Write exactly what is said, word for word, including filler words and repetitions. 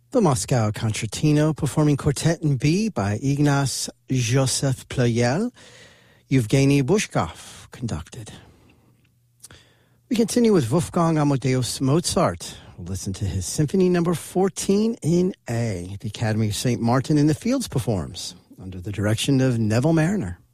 The Moscow Concertino, performing Quartet in B by Ignaz Joseph Pleyel. Yevgeny Bushkov conducted. We continue with Wolfgang Amadeus Mozart. We'll listen to his Symphony Number fourteen in A. The Academy of Saint Martin in the Fields performs under the direction of Neville Mariner.